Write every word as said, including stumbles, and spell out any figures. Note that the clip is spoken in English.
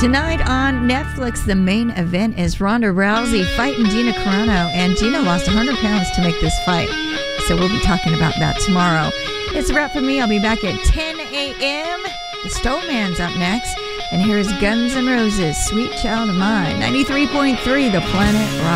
Tonight on Netflix, the main event is Ronda Rousey fighting Gina Carano, and Gina lost one hundred pounds to make this fight. So we'll be talking about that tomorrow. It's a wrap for me. I'll be back at ten a.m. The Stoneman's up next. And here's Guns N' Roses, Sweet Child of Mine. ninety-three point three, The Planet Rock.